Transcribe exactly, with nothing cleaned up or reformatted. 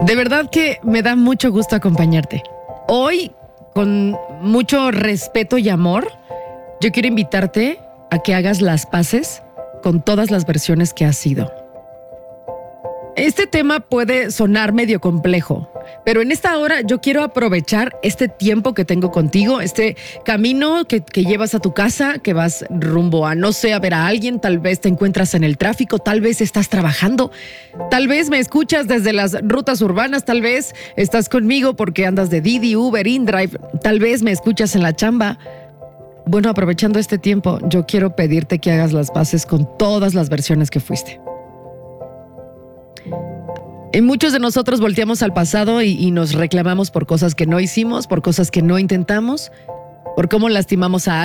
De verdad que me da mucho gusto acompañarte. Hoy, con mucho respeto y amor, yo quiero invitarte a que hagas las paces con todas las versiones que has sido. Este tema puede sonar medio complejo, pero en esta hora yo quiero aprovechar este tiempo que tengo contigo, este camino que, que llevas a tu casa, que vas rumbo a, no sé, a ver a alguien, tal vez te encuentras en el tráfico, tal vez estás trabajando, tal vez me escuchas desde las rutas urbanas, tal vez estás conmigo porque andas de Didi, Uber, InDrive, tal vez me escuchas en la chamba. Bueno, aprovechando este tiempo, yo quiero pedirte que hagas las paces con todas las versiones que fuiste. Y muchos de nosotros volteamos al pasado y, y nos reclamamos por cosas que no hicimos, por cosas que no intentamos, por cómo lastimamos a alguien.